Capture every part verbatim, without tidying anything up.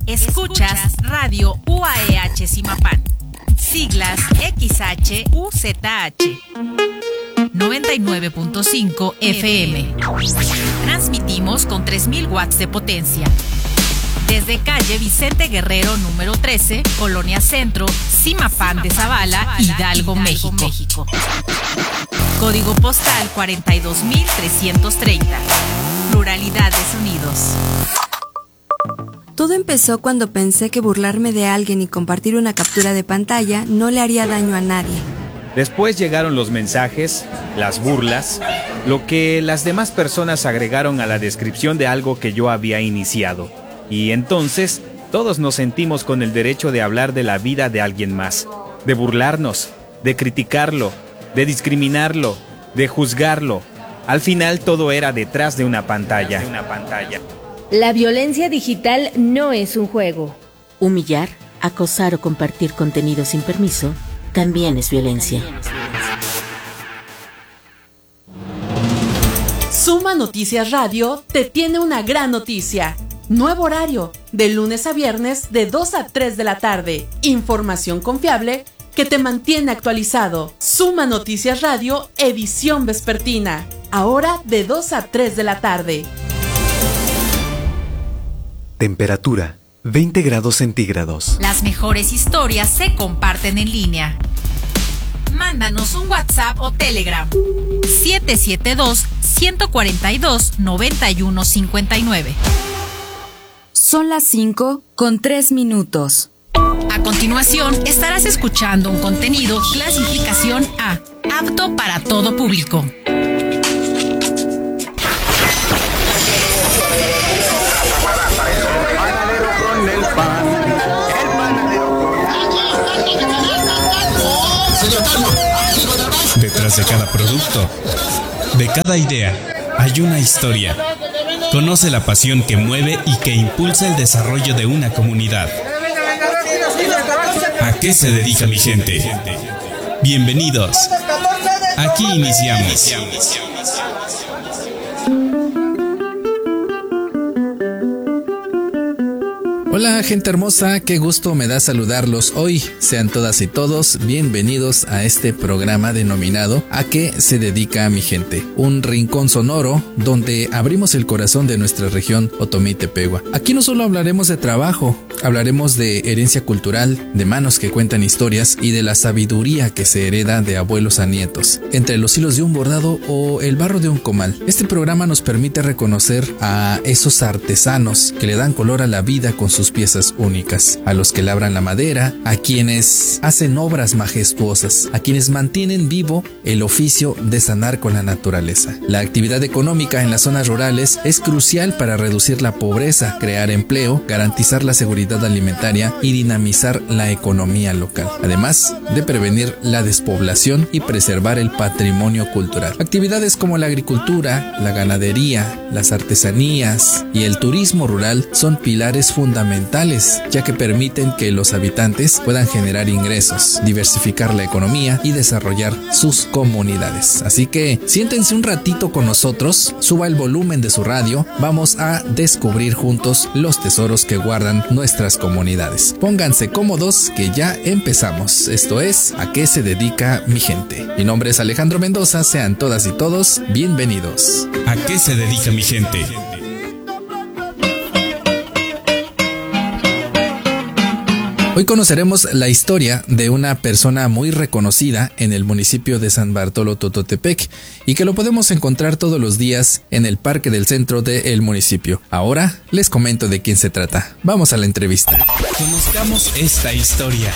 Escuchas Radio U A E H Zimapán. Siglas X H U Z H. noventa y nueve punto cinco F M. Transmitimos con tres mil watts de potencia. Desde calle Vicente Guerrero número trece, Colonia Centro, Zimapán de Zavala, Hidalgo, México. Código postal cuarenta y dos mil trescientos treinta. Pluralidad de sonidos. Todo empezó cuando pensé que burlarme de alguien y compartir una captura de pantalla no le haría daño a nadie. Después llegaron los mensajes, las burlas, lo que las demás personas agregaron a la descripción de algo que yo había iniciado. Y entonces, todos nos sentimos con el derecho de hablar de la vida de alguien más, de burlarnos, de criticarlo, de discriminarlo, de juzgarlo. Al final todo era detrás de una pantalla. La violencia digital no es un juego. Humillar, acosar o compartir contenido sin permiso también es violencia. Suma Noticias Radio te tiene una gran noticia. Nuevo horario, de lunes a viernes de dos a tres de la tarde. Información confiable que te mantiene actualizado. Suma Noticias Radio, edición vespertina. Ahora de dos a tres de la tarde. Temperatura, veinte grados centígrados. Las mejores historias se comparten en línea. Mándanos un WhatsApp o Telegram. siete siete dos, uno cuatro dos, nueve uno cinco nueve. Son las cinco con tres minutos. A continuación, estarás escuchando un contenido clasificación A, apto para todo público. Detrás de cada producto, de cada idea, hay una historia. Conoce la pasión que mueve y que impulsa el desarrollo de una comunidad. ¿A qué se dedica mi gente? Bienvenidos. Aquí iniciamos. Hola gente hermosa, qué gusto me da saludarlos hoy. Sean todas y todos bienvenidos a este programa denominado ¿A qué se dedica mi gente? Un rincón sonoro donde abrimos el corazón de nuestra región Otomí Tepehua. Aquí no solo hablaremos de trabajo, hablaremos de herencia cultural, de manos que cuentan historias y de la sabiduría que se hereda de abuelos a nietos, entre los hilos de un bordado o el barro de un comal. Este programa nos permite reconocer a esos artesanos que le dan color a la vida con sus piezas únicas, a los que labran la madera, a quienes hacen obras majestuosas, a quienes mantienen vivo el oficio de sanar con la naturaleza. La actividad económica en las zonas rurales es crucial para reducir la pobreza, crear empleo, garantizar la seguridad alimentaria y dinamizar la economía local, además de prevenir la despoblación y preservar el patrimonio cultural. Actividades como la agricultura, la ganadería, las artesanías y el turismo rural son pilares fundamentales, ya que permiten que los habitantes puedan generar ingresos, diversificar la economía y desarrollar sus comunidades. Así que siéntense un ratito con nosotros, suba el volumen de su radio, vamos a descubrir juntos los tesoros que guardan nuestras comunidades. Pónganse cómodos que ya empezamos. Esto es ¿A qué se dedica mi gente? Mi nombre es Alejandro Mendoza, sean todas y todos bienvenidos. ¿A qué se dedica mi gente? Hoy conoceremos la historia de una persona muy reconocida en el municipio de San Bartolo Tototepec y que lo podemos encontrar todos los días en el parque del centro del municipio. Ahora les comento de quién se trata. Vamos a la entrevista. Conozcamos esta historia.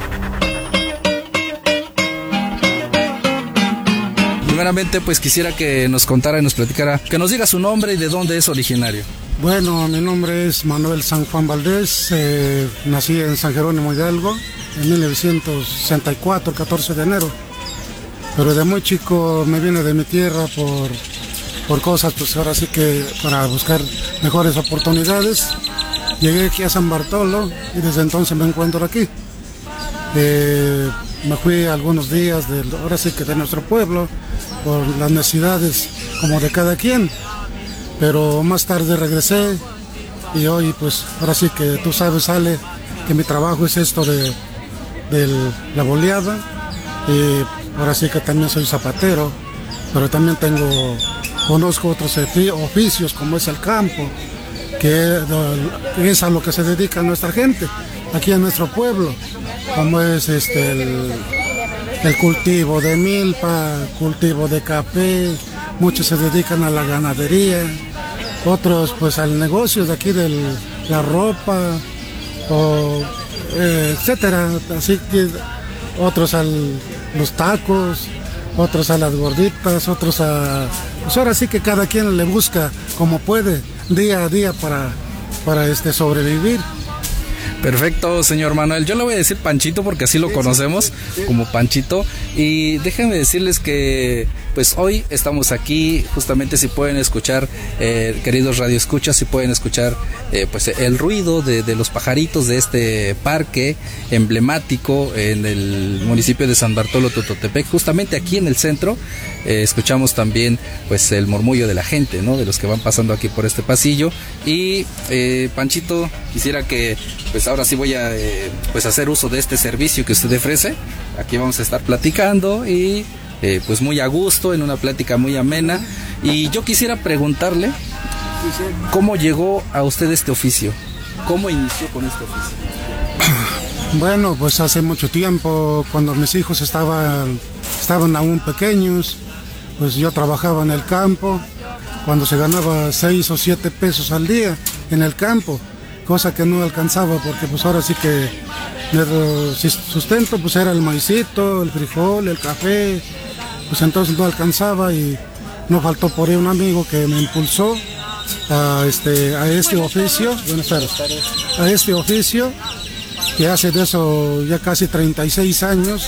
Primeramente, pues quisiera que nos contara y nos platicara, que nos diga su nombre y de dónde es originario. Bueno, mi nombre es Manuel San Juan Valdés, eh, nací en San Jerónimo Hidalgo en mil novecientos sesenta y cuatro, catorce de enero, pero de muy chico me vine de mi tierra por, por cosas, pues ahora sí que para buscar mejores oportunidades, llegué aquí a San Bartolo y desde entonces me encuentro aquí. Eh, me fui algunos días, de, ahora sí que de nuestro pueblo, por las necesidades como de cada quien. Pero más tarde regresé y hoy pues ahora sí que tú sabes, Ale, que mi trabajo es esto de, de la boleada, y ahora sí que también soy zapatero, pero también tengo, conozco otros oficios como es el campo, que es a lo que se dedica nuestra gente aquí en nuestro pueblo, como es este el, el cultivo de milpa, cultivo de café, muchos se dedican a la ganadería, otros pues al negocio de aquí de la ropa, o, eh, etcétera, así que otros a los tacos, otros a las gorditas, otros a... Pues ahora sí que cada quien le busca como puede, día a día para, para este, sobrevivir. Perfecto, señor Manuel. Yo le voy a decir Panchito porque así lo sí, conocemos, sí, sí. como Panchito. Y déjenme decirles que pues hoy estamos aquí, justamente si pueden escuchar, eh, queridos radioescuchas, si pueden escuchar eh, pues el ruido de, de los pajaritos de este parque emblemático en el municipio de San Bartolo Tototepec, justamente aquí en el centro. Eh, escuchamos también pues el murmullo de la gente, ¿no? De los que van pasando aquí por este pasillo. Y eh, Panchito, quisiera que pues ahora sí voy a eh, pues hacer uso de este servicio que usted ofrece. Aquí vamos a estar platicando y eh, pues muy a gusto, en una plática muy amena. Y yo quisiera preguntarle cómo llegó a usted este oficio, cómo inició con este oficio. Bueno, pues hace mucho tiempo, cuando mis hijos estaban, estaban aún pequeños, pues yo trabajaba en el campo, cuando se ganaba seis o siete pesos al día en el campo, cosa que no alcanzaba porque pues ahora sí que el sustento pues era el maicito, el frijol, el café, pues entonces no alcanzaba y no faltó por ahí un amigo que me impulsó a este, a este oficio, buenas tardes, a este oficio, que hace de eso ya casi treinta y seis años.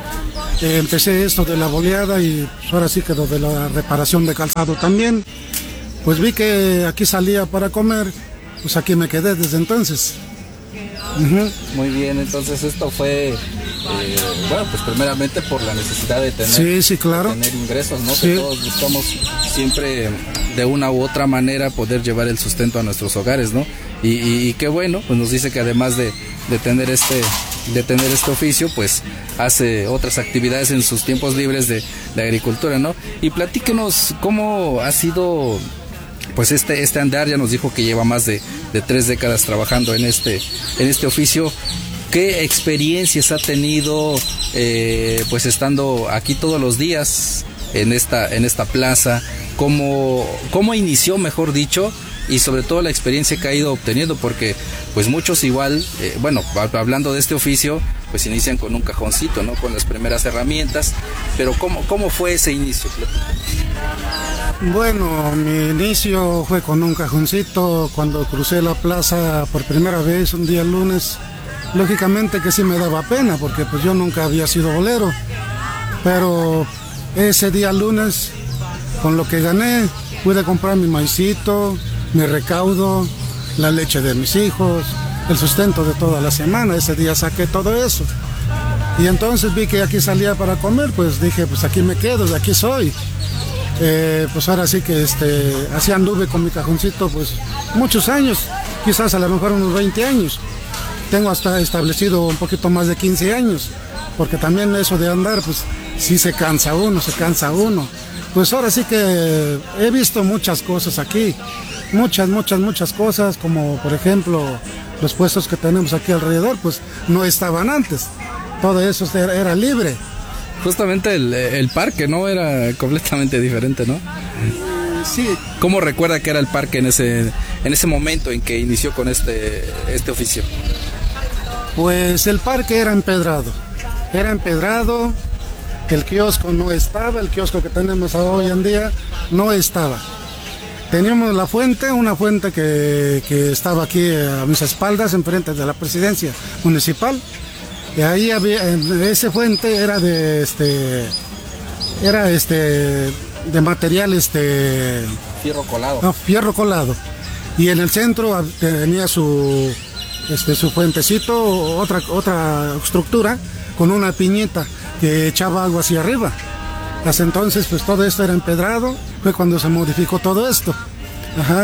Eh, empecé esto de la boleada y pues ahora sí que lo de la reparación de calzado también. Pues vi que aquí salía para comer, pues aquí me quedé desde entonces. Uh-huh. Muy bien, entonces esto fue, eh, bueno, pues primeramente por la necesidad de tener, sí, sí, claro. de tener ingresos, ¿no? Sí. Que todos buscamos siempre de una u otra manera poder llevar el sustento a nuestros hogares, ¿no? Y, y, y qué bueno, pues nos dice que además de, de tener este de tener este oficio, pues hace otras actividades en sus tiempos libres de, de agricultura, ¿no? Y platíquenos cómo ha sido pues este este andar. Ya nos dijo que lleva más de, de tres décadas trabajando en este en este oficio. ¿Qué experiencias ha tenido eh, pues estando aquí todos los días en esta en esta plaza? ¿Cómo, cómo inició, mejor dicho? Y sobre todo la experiencia que ha ido obteniendo, porque pues muchos igual, eh, bueno, hablando de este oficio, pues inician con un cajoncito, ¿no? Con las primeras herramientas, pero ¿cómo, cómo fue ese inicio? Bueno, mi inicio fue con un cajoncito cuando crucé la plaza por primera vez un día lunes. Lógicamente que sí me daba pena, porque pues yo nunca había sido bolero, pero ese día lunes, con lo que gané, pude comprar mi maicito, mi recaudo, la leche de mis hijos, el sustento de toda la semana. Ese día saqué todo eso. Y entonces vi que aquí salía para comer, pues dije, pues aquí me quedo, de aquí soy. Eh, pues ahora sí que este, así anduve con mi cajoncito pues muchos años, quizás a lo mejor unos veinte años. Tengo hasta establecido un poquito más de quince años, porque también eso de andar, pues sí se cansa uno, se cansa uno. Pues ahora sí que he visto muchas cosas aquí, muchas, muchas, muchas cosas, como por ejemplo los puestos que tenemos aquí alrededor, pues no estaban antes, todo eso era, era libre. Justamente el, el parque, ¿no? Era completamente diferente, ¿no? Sí. ¿Cómo recuerda que era el parque en ese, en ese momento en que inició con este, este oficio? Pues el parque era empedrado, era empedrado. El kiosco no estaba, el kiosco que tenemos hoy en día no estaba. Teníamos la fuente, una fuente que, que estaba aquí a mis espaldas, enfrente de la presidencia municipal. Y ahí había, esa fuente era de este, era este, de material este. Fierro colado. No, fierro colado. Y en el centro tenía su, este, su fuentecito, otra, otra estructura con una piñeta que echaba agua hacia arriba. Hasta entonces pues todo esto era empedrado, fue cuando se modificó todo esto. Ajá.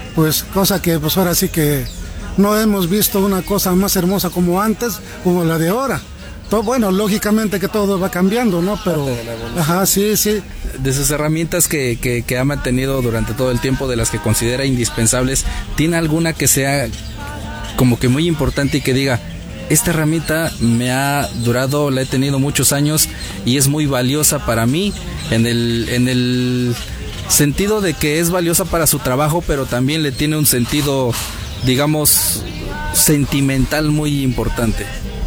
pues cosa que pues ahora sí que no hemos visto una cosa más hermosa como antes, como la de ahora. Todo, bueno, lógicamente que todo va cambiando, ¿no? Pero, ajá, sí, sí. De sus herramientas que, que, que ha mantenido durante todo el tiempo, de las que considera indispensables, ¿tiene alguna que sea como que muy importante y que diga, esta herramienta me ha durado, la he tenido muchos años y es muy valiosa para mí, en el, en el sentido de que es valiosa para su trabajo, pero también le tiene un sentido, digamos, sentimental muy importante?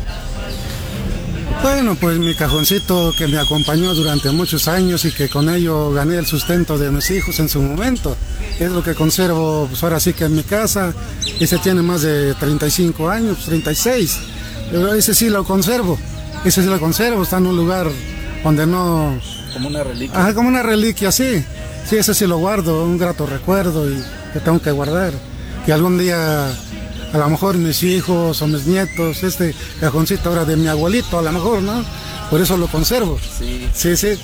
Bueno, pues mi cajoncito que me acompañó durante muchos años y que con ello gané el sustento de mis hijos en su momento. Es lo que conservo, pues ahora sí que en mi casa. Ese tiene más de treinta y cinco años, treinta y seis. Pero ese sí lo conservo. Ese sí lo conservo, está en un lugar donde no... Como una reliquia. Ajá, como una reliquia, sí. Sí, ese sí lo guardo, un grato recuerdo y que tengo que guardar. Que algún día... A lo mejor mis hijos o mis nietos, este cajoncito ahora de mi abuelito, a lo mejor, ¿no? Por eso lo conservo. Sí. Sí, sí.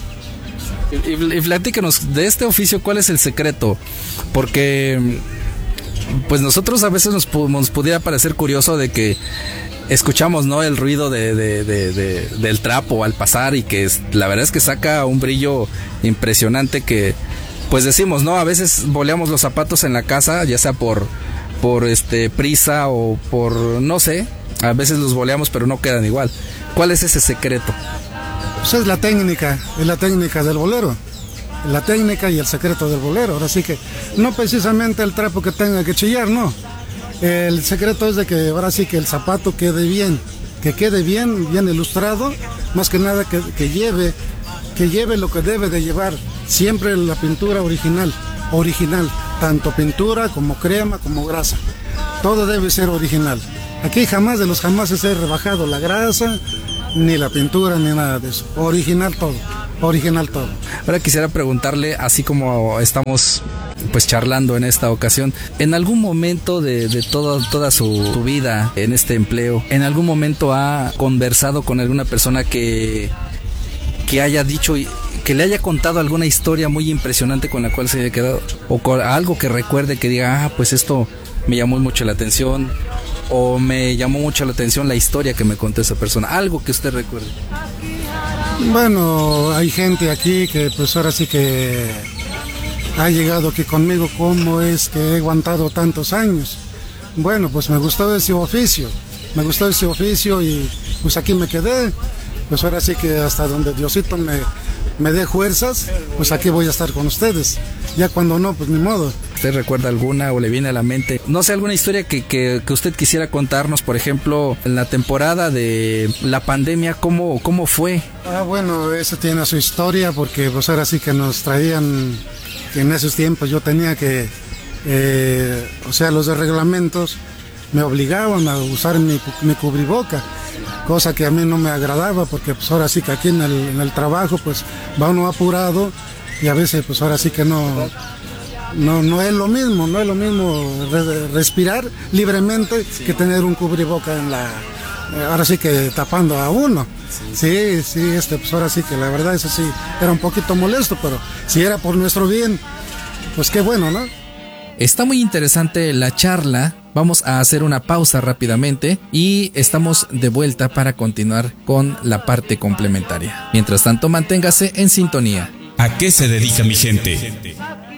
Y, y, y platícanos, de este oficio, ¿cuál es el secreto? Porque, pues nosotros a veces nos, nos pudiera parecer curioso de que escuchamos, ¿no? El ruido de, de, de, de, del trapo al pasar y que es, la verdad es que saca un brillo impresionante que, pues decimos, ¿no? A veces boleamos los zapatos en la casa, ya sea por... por este prisa o por no sé, a veces los boleamos pero no quedan igual. ¿Cuál es ese secreto? Pues es la técnica, es la técnica del bolero, la técnica y el secreto del bolero. Ahora sí que no precisamente el trapo que tenga que chillar, no. El secreto es de que ahora sí que el zapato quede bien, que quede bien, bien ilustrado, más que nada que, que lleve, que lleve lo que debe de llevar, siempre la pintura original, original. Tanto pintura como crema como grasa, todo debe ser original. Aquí jamás de los jamás he rebajado la grasa, ni la pintura, ni nada de eso. Original todo, original todo. Ahora quisiera preguntarle, así como estamos pues charlando en esta ocasión, en algún momento de, de todo, toda su, su vida en este empleo, ¿en algún momento ha conversado con alguna persona que, que haya dicho... que le haya contado alguna historia muy impresionante con la cual se haya quedado, o con algo que recuerde que diga, ah, pues esto me llamó mucho la atención, o me llamó mucho la atención la historia que me contó esa persona, algo que usted recuerde? Bueno, hay gente aquí que pues ahora sí que ha llegado aquí conmigo, cómo es que he aguantado tantos años. Bueno, pues me gustó ese oficio, me gustó ese oficio y pues aquí me quedé, pues ahora sí que hasta donde Diosito me... me dé fuerzas, pues aquí voy a estar con ustedes. Ya cuando no, pues ni modo. ¿Usted recuerda alguna o le viene a la mente, no sé, alguna historia que, que, que usted quisiera contarnos? Por ejemplo, en la temporada de la pandemia, ¿cómo, cómo fue? Ah, bueno, eso tiene su historia, porque pues ahora sí que nos traían, que en esos tiempos yo tenía que, eh, o sea, los de reglamentos me obligaban a usar mi, mi cubriboca, cosa que a mí no me agradaba, porque pues ahora sí que aquí en el, en el trabajo pues va uno apurado y a veces pues ahora sí que no, no, no es lo mismo, no es lo mismo re, respirar libremente sí. que tener un cubriboca en la, ahora sí que tapando a uno. Sí, sí, sí este, pues ahora sí que la verdad eso sí era un poquito molesto, pero si era por nuestro bien, pues qué bueno, ¿no? Está muy interesante la charla. Vamos a hacer una pausa rápidamente y estamos de vuelta para continuar con la parte complementaria. Mientras tanto, manténgase en sintonía. ¿A qué se dedica mi gente?